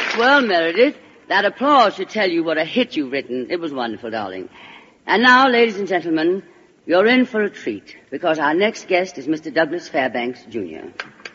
Well, Meredith, that applause should tell you what a hit you've written. It was wonderful, darling. And now, ladies and gentlemen, you're in for a treat, because our next guest is Mr. Douglas Fairbanks, Jr.